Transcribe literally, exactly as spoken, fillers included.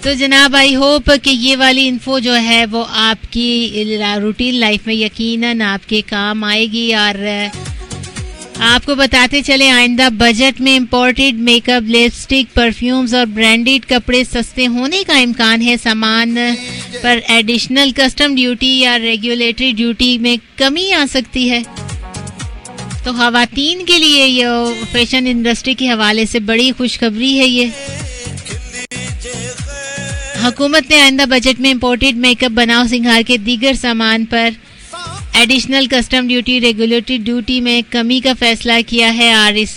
तो जनाब I hope कि ये वाली इन्फो जो है वो आपकी रूटीन लाइफ में यकीनन आपके काम आएगी। और आपको बताते चले आइंदा बजट में इंपोर्टेड मेकअप, लिपस्टिक, परफ्यूम्स और ब्रांडेड कपड़े सस्ते होने का इम्कान है। सामान पर एडिशनल कस्टम ड्यूटी या रेगुलेटरी ड्यूटी में कमी आ सकती है। तो खवातीन के लिए ये फैशन इंडस्ट्री के हवाले से बड़ी खुशखबरी है। ये हुकूमत ने आइंदा बजट में इंपोर्टेड मेकअप, बनाव सिंगार के दीगर सामान पर additional custom duty, regulatory duty में कमी का फैसला किया है। और इस